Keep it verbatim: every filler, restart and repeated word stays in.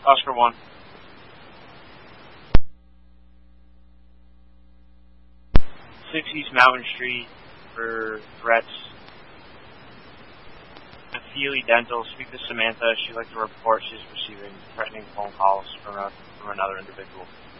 Oscar one. six East Mountain Street for threats. Feely Dental, speak to Samantha. She'd like to report she's receiving threatening phone calls from, a, from another individual.